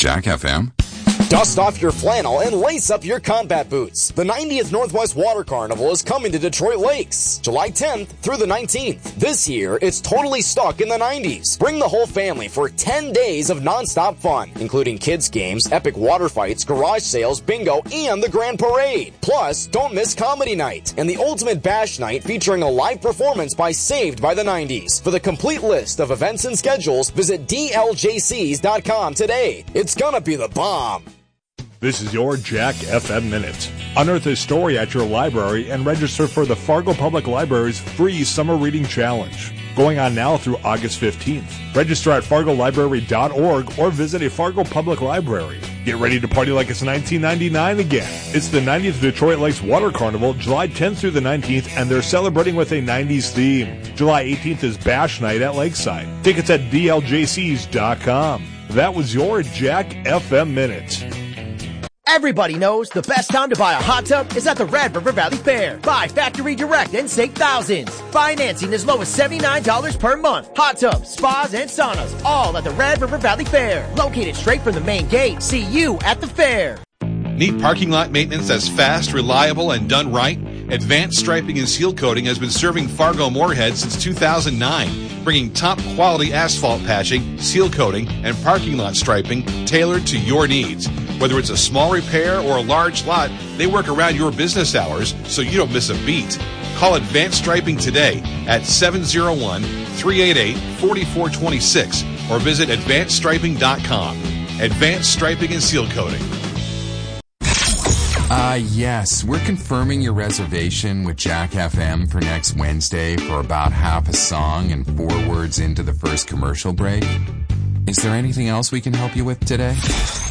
Jack FM. Dust off your flannel and lace up your combat boots. The 90th Northwest Water Carnival is coming to Detroit Lakes, July 10th through the 19th. This year, it's totally stuck in the 90s. Bring the whole family for 10 days of nonstop fun, including kids' games, epic water fights, garage sales, bingo, and the grand parade. Plus, don't miss comedy night and the ultimate bash night featuring a live performance by Saved by the 90s. For the complete list of events and schedules, visit dljcs.com today. It's gonna be the bomb. This is your Jack FM Minute. Unearth a story at your library and register for the Fargo Public Library's free Summer Reading Challenge. Going on now through August 15th. Register at fargolibrary.org or visit a Fargo Public Library. Get ready to party like it's 1999 again. It's the 90th Detroit Lakes Water Carnival, July 10th through the 19th, and they're celebrating with a 90s theme. July 18th is Bash Night at Lakeside. Tickets at dljcs.com. That was your Jack FM Minute. Everybody knows the best time to buy a hot tub is at the Red River Valley Fair. Buy factory direct and save thousands. Financing as low as $79 per month. Hot tubs, spas, and saunas, all at the Red River Valley Fair. Located straight from the main gate. See you at the fair. Need parking lot maintenance that's fast, reliable, and done right? Advanced Striping and Seal Coating has been serving Fargo Moorhead since 2009, bringing top-quality asphalt patching, seal coating, and parking lot striping tailored to your needs. Whether it's a small repair or a large lot, they work around your business hours so you don't miss a beat. Call Advanced Striping today at 701-388-4426 or visit AdvancedStriping.com. Advanced Striping and Seal Coating. Yes, we're confirming your reservation with Jack FM for next Wednesday for about half a song and 4 words into the first commercial break. Is there anything else we can help you with today?